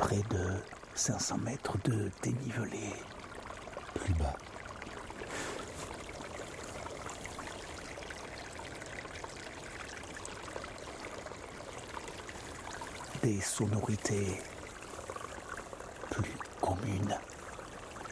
près de 500 mètres de dénivelé. Plus bas. Des sonorités plus communes.